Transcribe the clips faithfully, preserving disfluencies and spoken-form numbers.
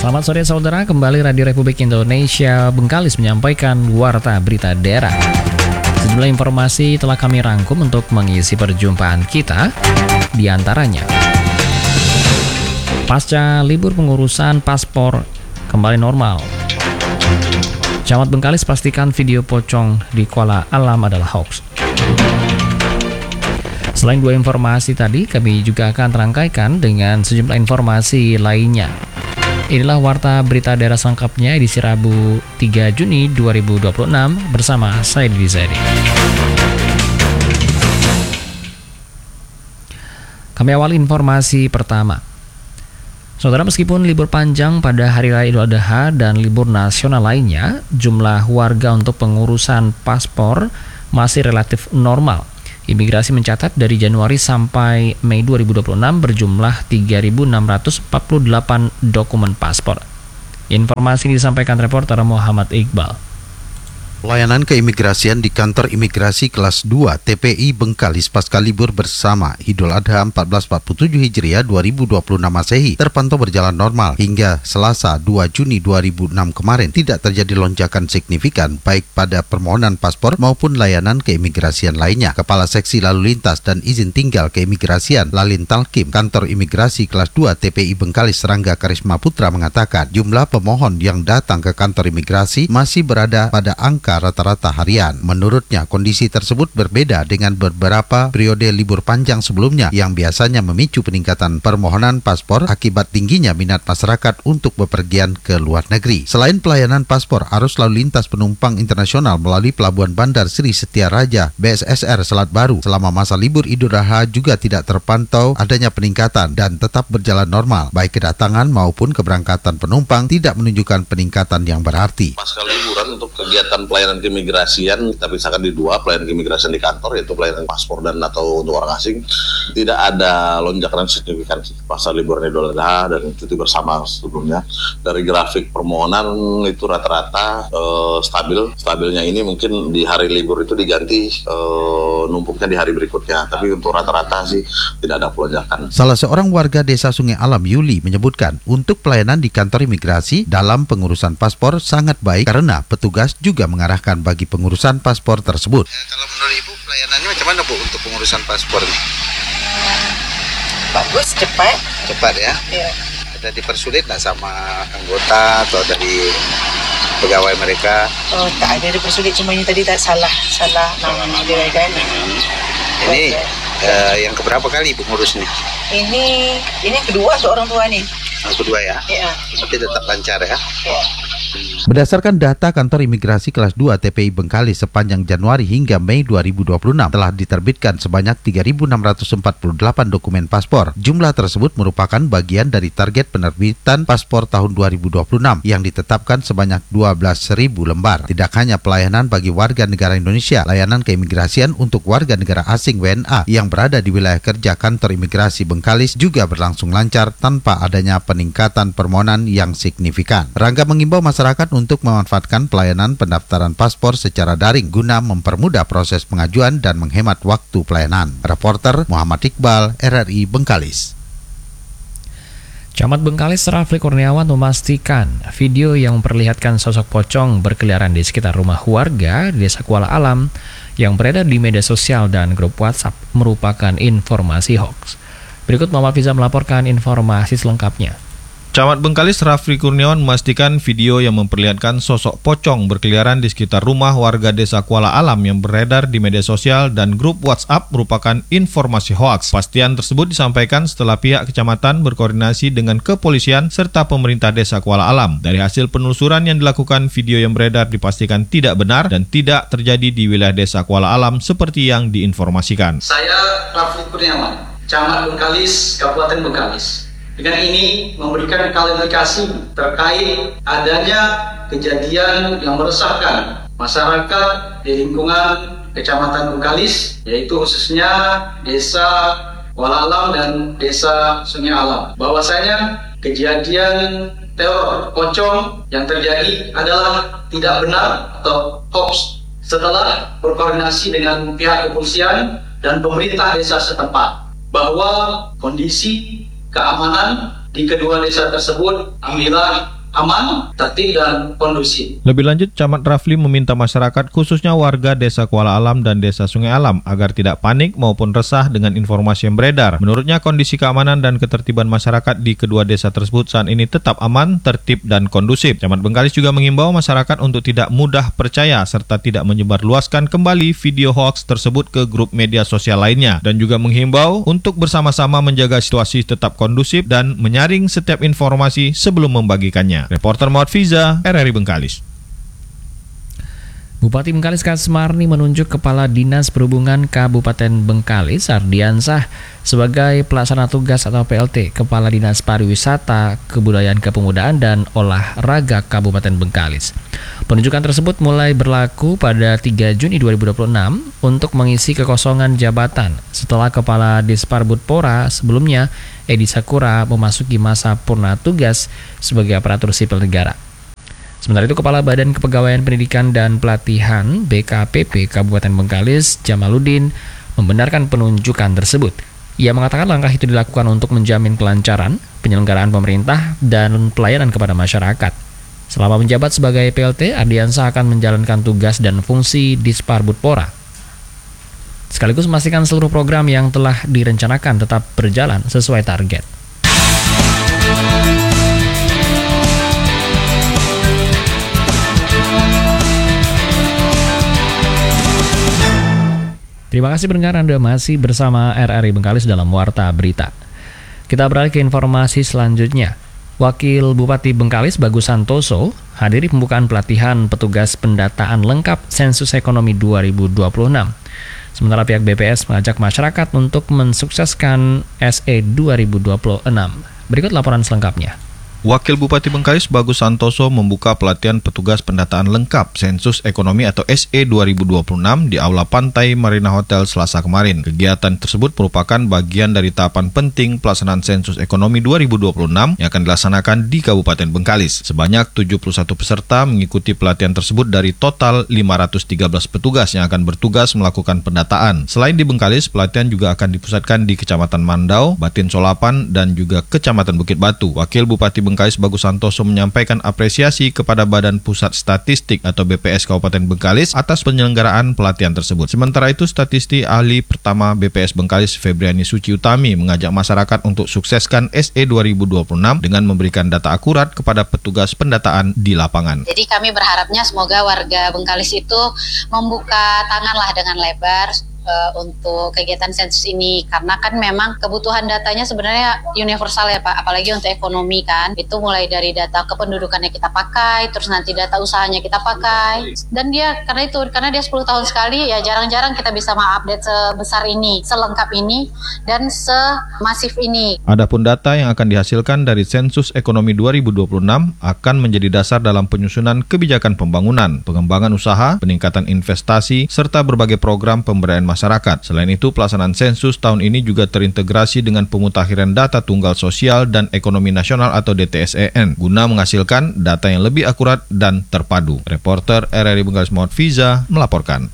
Selamat sore saudara, kembali Radio Republik Indonesia Bengkalis menyampaikan Warta Berita Daerah. Sejumlah informasi telah kami rangkum untuk mengisi perjumpaan kita, di antaranya pasca libur pengurusan paspor kembali normal. Camat Bengkalis pastikan video pocong di Kuala Alam adalah hoax. Selain dua informasi tadi, kami juga akan terangkaikan dengan sejumlah informasi lainnya. Inilah Warta Berita Daerah selengkapnya edisi Rabu tiga Juni dua ribu dua puluh enam bersama saya Didi Zaidi. Kami awali informasi pertama. Saudara, meskipun libur panjang pada Hari Raya Idul Adha dan libur nasional lainnya, jumlah warga untuk pengurusan paspor masih relatif normal. Imigrasi mencatat dari Januari sampai Mei dua ribu dua puluh enam berjumlah tiga ribu enam ratus empat puluh delapan dokumen paspor. Informasi disampaikan reporter Muhammad Iqbal. Pelayanan keimigrasian di kantor imigrasi kelas dua T P I Bengkalis pasca libur bersama Idul Adha seribu empat ratus empat puluh tujuh Hijriah dua ribu dua puluh enam Masehi terpantau berjalan normal hingga Selasa dua Juni dua ribu enam kemarin. Tidak terjadi lonjakan signifikan baik pada permohonan paspor maupun layanan keimigrasian lainnya. Kepala Seksi Lalu Lintas dan Izin Tinggal Keimigrasian Lalin Talkim Kantor Imigrasi kelas dua T P I Bengkalis Serangga Karisma Putra mengatakan jumlah pemohon yang datang ke kantor imigrasi masih berada pada angka rata-rata harian. Menurutnya, kondisi tersebut berbeda dengan beberapa periode libur panjang sebelumnya yang biasanya memicu peningkatan permohonan paspor akibat tingginya minat masyarakat untuk bepergian ke luar negeri. Selain pelayanan paspor, arus lalu lintas penumpang internasional melalui Pelabuhan Bandar Sri Setia Raja B S S R Selat Baru selama masa libur Idul Adha juga tidak terpantau adanya peningkatan dan tetap berjalan normal. Baik kedatangan maupun keberangkatan penumpang tidak menunjukkan peningkatan yang berarti. Pasca liburan untuk kegiatan pelayanan keimigrasian kita pisahkan di dua, pelayanan keimigrasian di kantor yaitu pelayanan paspor dan atau untuk orang asing. Tidak ada lonjakan signifikan pasca liburan Idul Adha dan cuti bersama sebelumnya. Dari grafik permohonan itu rata-rata uh, stabil. Stabilnya ini mungkin di hari libur itu diganti uh, numpuknya di hari berikutnya. Tapi untuk rata-rata sih tidak ada pelonjakan. Salah seorang warga desa Sungai Alam, Yuli, menyebutkan untuk pelayanan di kantor imigrasi dalam pengurusan paspor sangat baik karena petugas juga mengarahkan bagi pengurusan paspor tersebut. Ya, kalau menurut Ibu pelayanannya macam mana Bu untuk pengurusan paspor ini? Bagus, cepat. Cepat ya? Iya. Ada dipersulit nggak sama anggota atau dari pegawai mereka? Oh, tak ada dipersulit, cuma ini tadi tak salah, salah nama dia kan. Ini uh, yang keberapa kali Ibu ngurus nih? Ini ini kedua untuk orang tua nih. Yang kedua ya? Iya. Tapi tetap lancar ya? Iya. Berdasarkan data kantor imigrasi kelas dua T P I Bengkalis sepanjang Januari hingga Mei dua ribu dua puluh enam telah diterbitkan sebanyak tiga ribu enam ratus empat puluh delapan dokumen paspor. Jumlah tersebut merupakan bagian dari target penerbitan paspor tahun dua ribu dua puluh enam yang ditetapkan sebanyak dua belas ribu lembar. Tidak hanya pelayanan bagi warga negara Indonesia, layanan keimigrasian untuk warga negara asing W N A yang berada di wilayah kerja kantor imigrasi Bengkalis juga berlangsung lancar tanpa adanya peningkatan permohonan yang signifikan. Rangga mengimbau masyarakat untuk memanfaatkan pelayanan pendaftaran paspor secara daring guna mempermudah proses pengajuan dan menghemat waktu pelayanan. Reporter Muhammad Iqbal, R R I Bengkalis. Camat Bengkalis Rafli Kurniawan memastikan video yang memperlihatkan sosok pocong berkeliaran di sekitar rumah warga di Desa Kuala Alam yang beredar di media sosial dan grup WhatsApp merupakan informasi hoax. Berikut Muhammad Fiza melaporkan informasi selengkapnya. Camat Bengkalis Rafli Kurniawan memastikan video yang memperlihatkan sosok pocong berkeliaran di sekitar rumah warga Desa Kuala Alam yang beredar di media sosial dan grup WhatsApp merupakan informasi hoaks. Pastian tersebut disampaikan setelah pihak kecamatan berkoordinasi dengan kepolisian serta pemerintah Desa Kuala Alam. Dari hasil penelusuran yang dilakukan, video yang beredar dipastikan tidak benar dan tidak terjadi di wilayah Desa Kuala Alam seperti yang diinformasikan. Saya Rafli Kurniawan, Camat Bengkalis, Kabupaten Bengkalis. Dengan ini memberikan klarifikasi terkait adanya kejadian yang meresahkan masyarakat di lingkungan Kecamatan Bengkalis, yaitu khususnya Desa Kuala Alam dan Desa Sungai Alam. Bahwasanya kejadian teror pocong yang terjadi adalah tidak benar atau hoax setelah berkoordinasi dengan pihak kepolisian dan pemerintah desa setempat, bahwa kondisi keamanan di kedua desa tersebut alhamdulillah aman, tertib, dan kondusif. Lebih lanjut, Camat Rafli meminta masyarakat khususnya warga Desa Kuala Alam dan Desa Sungai Alam agar tidak panik maupun resah dengan informasi yang beredar. Menurutnya, kondisi keamanan dan ketertiban masyarakat di kedua desa tersebut saat ini tetap aman, tertib, dan kondusif. Camat Bengkalis juga mengimbau masyarakat untuk tidak mudah percaya serta tidak menyebarluaskan kembali video hoaks tersebut ke grup media sosial lainnya, dan juga menghimbau untuk bersama-sama menjaga situasi tetap kondusif dan menyaring setiap informasi sebelum membagikannya. Reporter Muhammad Fiza, R R I Bengkalis. Bupati Bengkalis Kasmarni menunjuk Kepala Dinas Perhubungan Kabupaten Bengkalis Ardiansah sebagai pelaksana tugas atau P L T Kepala Dinas Pariwisata, Kebudayaan, Kepemudaan, dan Olahraga Kabupaten Bengkalis. Penunjukan tersebut mulai berlaku pada tiga Juni dua ribu dua puluh enam untuk mengisi kekosongan jabatan setelah Kepala Disparbudpora sebelumnya Edi Sakura memasuki masa purna tugas sebagai aparatur sipil negara. Sementara itu, Kepala Badan Kepegawaian Pendidikan dan Pelatihan B K P P Kabupaten Bengkalis, Jamaluddin, membenarkan penunjukan tersebut. Ia mengatakan langkah itu dilakukan untuk menjamin kelancaran penyelenggaraan pemerintah dan pelayanan kepada masyarakat. Selama menjabat sebagai P L T, Ardiansah akan menjalankan tugas dan fungsi Disparbudpora, sekaligus memastikan seluruh program yang telah direncanakan tetap berjalan sesuai target. Terima kasih pendengar, Anda masih bersama R R I Bengkalis dalam Warta Berita. Kita beralih ke informasi selanjutnya. Wakil Bupati Bengkalis Bagus Santoso hadiri pembukaan pelatihan petugas pendataan lengkap Sensus Ekonomi dua ribu dua puluh enam. Sementara pihak B P S mengajak masyarakat untuk mensukseskan S E dua ribu dua puluh enam. Berikut laporan selengkapnya. Wakil Bupati Bengkalis Bagus Santoso membuka pelatihan petugas pendataan lengkap Sensus Ekonomi atau S E dua ribu dua puluh enam di Aula Pantai Marina Hotel Selasa kemarin. Kegiatan tersebut merupakan bagian dari tahapan penting pelaksanaan Sensus Ekonomi dua ribu dua puluh enam yang akan dilaksanakan di Kabupaten Bengkalis. Sebanyak tujuh puluh satu peserta mengikuti pelatihan tersebut dari total lima ratus tiga belas petugas yang akan bertugas melakukan pendataan. Selain di Bengkalis, pelatihan juga akan dipusatkan di Kecamatan Mandau, Batin Solapan, dan juga Kecamatan Bukit Batu. Wakil Bupati Bengkalis Bagus Santoso menyampaikan apresiasi kepada Badan Pusat Statistik atau B P S Kabupaten Bengkalis atas penyelenggaraan pelatihan tersebut. Sementara itu, statistik ahli pertama B P S Bengkalis Febriani Suci Utami mengajak masyarakat untuk sukseskan S E dua ribu dua puluh enam dengan memberikan data akurat kepada petugas pendataan di lapangan. Jadi kami berharapnya semoga warga Bengkalis itu membuka tanganlah dengan lebar uh, untuk kegiatan sensus ini, karena kan memang kebutuhan datanya sebenarnya universal ya Pak, apalagi untuk ekonomi kan, itu mulai dari data kependudukannya kita pakai, terus nanti data usahanya kita pakai, dan dia karena itu karena dia sepuluh tahun sekali ya jarang-jarang kita bisa mengupdate sebesar ini, selengkap ini, dan semasif ini. Adapun data yang akan dihasilkan dari Sensus Ekonomi dua ribu dua puluh enam akan menjadi dasar dalam penyusunan kebijakan pembangunan, pengembangan usaha, peningkatan investasi, serta berbagai program pemberdayaan masyarakat. Selain itu, pelaksanaan sensus tahun ini juga terintegrasi dengan pemutakhiran data tunggal sosial dan ekonomi nasional atau D T S E N guna menghasilkan data yang lebih akurat dan terpadu. Reporter R R I Bengkalis Muhammad Fiza melaporkan.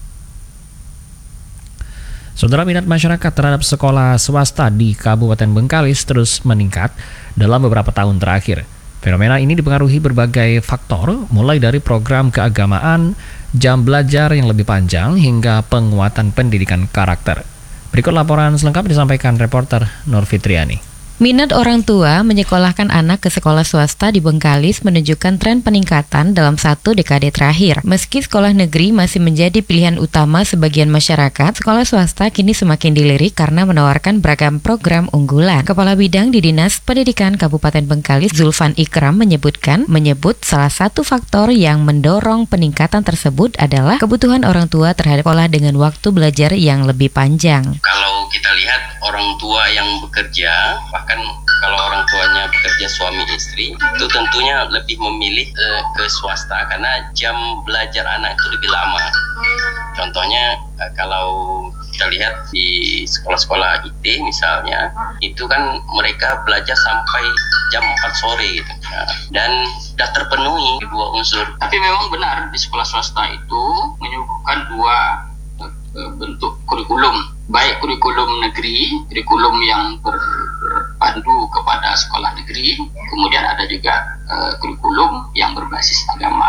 Saudara, minat masyarakat terhadap sekolah swasta di Kabupaten Bengkalis terus meningkat dalam beberapa tahun terakhir. Fenomena ini dipengaruhi berbagai faktor, mulai dari program keagamaan, jam belajar yang lebih panjang, hingga penguatan pendidikan karakter. Berikut laporan selengkap disampaikan reporter Nur Fitriani. Minat orang tua menyekolahkan anak ke sekolah swasta di Bengkalis menunjukkan tren peningkatan dalam satu dekade terakhir. Meski sekolah negeri masih menjadi pilihan utama sebagian masyarakat, sekolah swasta kini semakin dilirik karena menawarkan beragam program unggulan. Kepala Bidang di Dinas Pendidikan Kabupaten Bengkalis, Zulfan Ikram, menyebutkan, menyebut salah satu faktor yang mendorong peningkatan tersebut adalah kebutuhan orang tua terhadap sekolah dengan waktu belajar yang lebih panjang. Kalau kita lihat orang tua yang bekerja, bahkan kalau orang tuanya bekerja suami istri, itu tentunya lebih memilih uh, ke swasta karena jam belajar anak itu lebih lama. Contohnya uh, kalau kita lihat di sekolah-sekolah I T misalnya, itu kan mereka belajar sampai jam empat sore gitu. Nah, dan sudah terpenuhi dua unsur. Tapi memang benar di sekolah swasta itu menyuguhkan dua uh, bentuk kurikulum, baik kurikulum negeri, kurikulum yang berpandu kepada sekolah negeri, kemudian ada juga uh, kurikulum yang berbasis agama.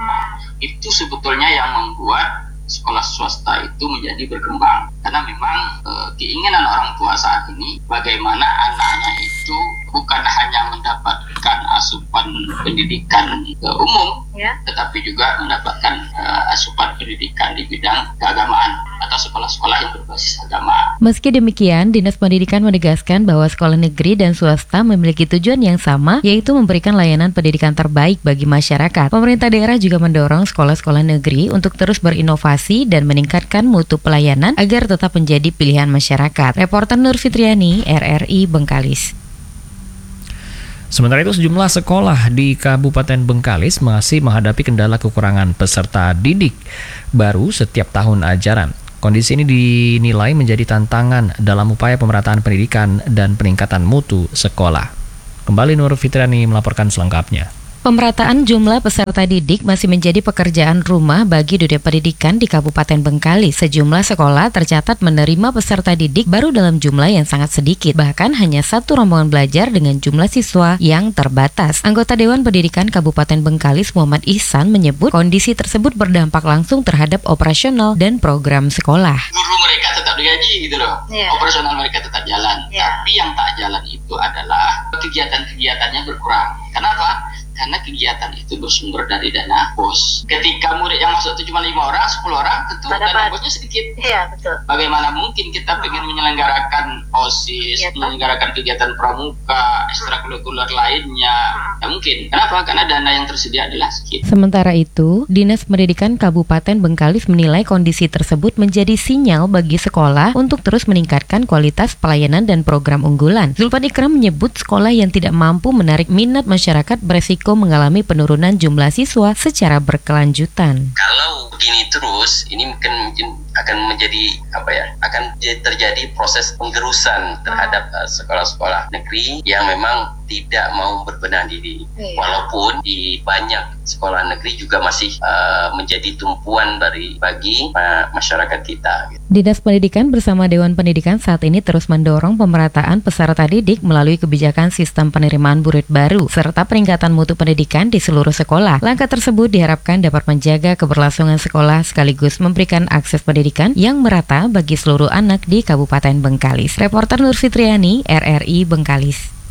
Itu sebetulnya yang membuat sekolah swasta itu menjadi berkembang, karena memang e, keinginan orang tua saat ini bagaimana anaknya itu bukan hanya mendapatkan asupan pendidikan e, umum, ya, tetapi juga mendapatkan e, asupan pendidikan di bidang keagamaan atau sekolah-sekolah yang berbasis agama. Meski demikian, Dinas Pendidikan menegaskan bahwa sekolah negeri dan swasta memiliki tujuan yang sama, yaitu memberikan layanan pendidikan terbaik bagi masyarakat. Pemerintah daerah juga mendorong sekolah-sekolah negeri untuk terus berinovasi dan meningkatkan mutu pelayanan agar tetap menjadi pilihan masyarakat. Reporter Nur Fitriani, R R I Bengkalis. Sementara itu, sejumlah sekolah di Kabupaten Bengkalis masih menghadapi kendala kekurangan peserta didik baru setiap tahun ajaran. Kondisi ini dinilai menjadi tantangan dalam upaya pemerataan pendidikan dan peningkatan mutu sekolah. Kembali Nur Fitriani melaporkan selengkapnya. Pemerataan jumlah peserta didik masih menjadi pekerjaan rumah bagi dunia pendidikan di Kabupaten Bengkalis. Sejumlah sekolah tercatat menerima peserta didik baru dalam jumlah yang sangat sedikit, bahkan hanya satu rombongan belajar dengan jumlah siswa yang terbatas. Anggota Dewan Pendidikan Kabupaten Bengkalis Muhammad Ihsan menyebut kondisi tersebut berdampak langsung terhadap operasional dan program sekolah. Guru mereka tetap digaji gitu loh, yeah. Operasional mereka tetap jalan, yeah. Tapi yang tak jalan itu adalah kegiatan-kegiatannya berkurang. Kenapa? Karena kegiatan itu bersumber dari dana bos. Ketika murid yang masuk itu cuma lima orang, sepuluh orang, tentu dana bosnya sedikit. Iya, betul. Bagaimana mungkin kita hmm. pengen menyelenggarakan OSIS, ya, menyelenggarakan kegiatan pramuka, ekstrakurikuler lainnya? Hmm. Ya mungkin. Kenapa? Karena dana yang tersedia adalah sedikit. Sementara itu, Dinas Pendidikan Kabupaten Bengkalis menilai kondisi tersebut menjadi sinyal bagi sekolah untuk terus meningkatkan kualitas pelayanan dan program unggulan. Zulfan Ikram menyebut sekolah yang tidak mampu menarik minat masyarakat beresiko mengalami penurunan jumlah siswa secara berkelanjutan. Kalau begini terus, ini mungkin, mungkin akan menjadi apa ya? Akan terjadi proses penggerusan terhadap uh, sekolah-sekolah negeri yang memang tidak mau berbenah diri. Iya. Walaupun di banyak sekolah negeri juga masih uh, menjadi tumpuan dari bagi uh, masyarakat kita. Dinas Pendidikan bersama Dewan Pendidikan saat ini terus mendorong pemerataan peserta didik melalui kebijakan sistem penerimaan murid baru serta peningkatan mutu pendidikan di seluruh sekolah. Langkah tersebut diharapkan dapat menjaga keberlangsungan sekolah sekaligus memberikan akses pendidikan yang merata bagi seluruh anak di Kabupaten Bengkalis. Reporter Nur Fitriani, R R I Bengkalis.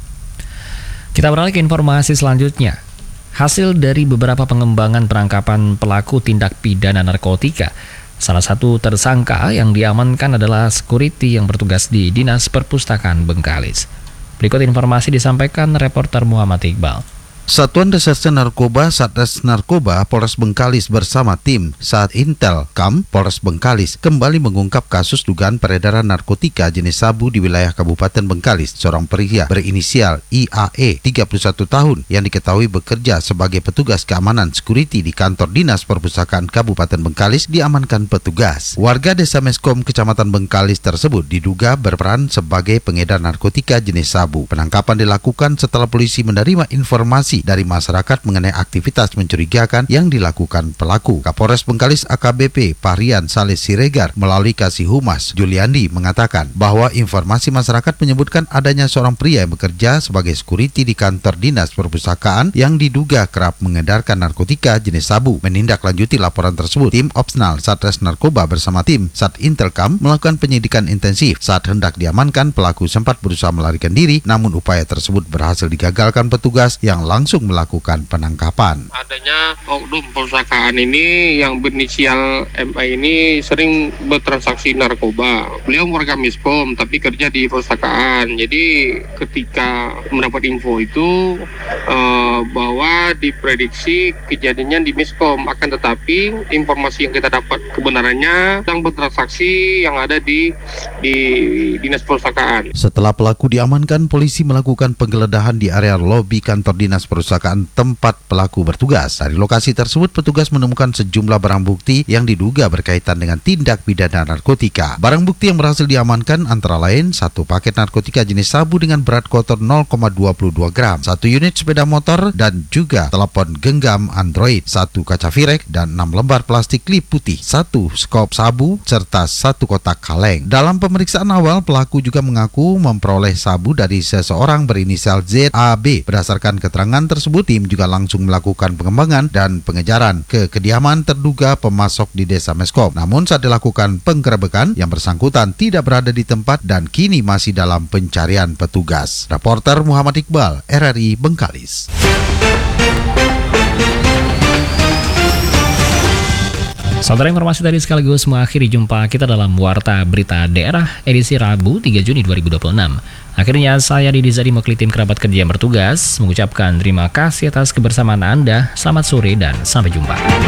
Kita beralih ke informasi selanjutnya. Hasil dari beberapa pengembangan penangkapan pelaku tindak pidana narkotika, salah satu tersangka yang diamankan adalah security yang bertugas di Dinas Perpustakaan Bengkalis. Berikut informasi disampaikan reporter Muhammad Iqbal. Satuan Reserse Narkoba Satres Narkoba Polres Bengkalis bersama tim Sat Intel Kam Polres Bengkalis kembali mengungkap kasus dugaan peredaran narkotika jenis sabu di wilayah Kabupaten Bengkalis. Seorang pria berinisial I A E, tiga puluh satu tahun, yang diketahui bekerja sebagai petugas keamanan security di kantor Dinas Perpustakaan Kabupaten Bengkalis diamankan petugas. Warga Desa Meskom, Kecamatan Bengkalis tersebut diduga berperan sebagai pengedar narkotika jenis sabu. Penangkapan dilakukan setelah polisi menerima informasi dari masyarakat mengenai aktivitas mencurigakan yang dilakukan pelaku. Kapolres Bengkalis A K B P Parian Saleh Siregar melalui Kasih Humas Juliandi mengatakan bahwa informasi masyarakat menyebutkan adanya seorang pria yang bekerja sebagai security di kantor Dinas Perpustakaan yang diduga kerap mengedarkan narkotika jenis sabu. Menindaklanjuti laporan tersebut, tim Opsnal Satres Narkoba bersama tim Sat Intelkam melakukan penyidikan intensif. Saat hendak diamankan, pelaku sempat berusaha melarikan diri, namun upaya tersebut berhasil digagalkan petugas yang langsung langsung melakukan penangkapan. Adanya oknum perpustakaan ini yang berinisial M A ini sering bertransaksi narkoba. Beliau warga Miskom tapi kerja di perpustakaan. Jadi ketika mendapat info itu uh, bahwa diprediksi kejadiannya di Miskom, akan tetapi informasi yang kita dapat kebenarannya tentang bertransaksi yang ada di di Dinas Perpustakaan. Setelah pelaku diamankan, polisi melakukan penggeledahan di area lobi kantor Dinas Perpustakaan tempat pelaku bertugas. Dari lokasi tersebut, petugas menemukan sejumlah barang bukti yang diduga berkaitan dengan tindak pidana narkotika. Barang bukti yang berhasil diamankan antara lain satu paket narkotika jenis sabu dengan berat kotor nol koma dua dua gram, satu unit sepeda motor dan juga telepon genggam Android, satu kaca virek dan enam lembar plastik klip putih, satu skop sabu serta satu kotak kaleng. Dalam pemeriksaan awal, pelaku juga mengaku memperoleh sabu dari seseorang berinisial Z A B berdasarkan keterangan keterangan tersebut, tim juga langsung melakukan pengembangan dan pengejaran ke kediaman terduga pemasok di Desa Meskom. Namun saat dilakukan penggerebekan, yang bersangkutan tidak berada di tempat dan kini masih dalam pencarian petugas. Reporter Muhammad Iqbal, R R I Bengkalis. Saudara, informasi tadi sekaligus mengakhiri jumpa kita dalam Warta Berita Daerah edisi Rabu tiga Juni dua ribu dua puluh enam. Akhirnya saya Didi Zadi mewakili tim kerabat kerja yang bertugas mengucapkan terima kasih atas kebersamaan Anda. Selamat sore dan sampai jumpa.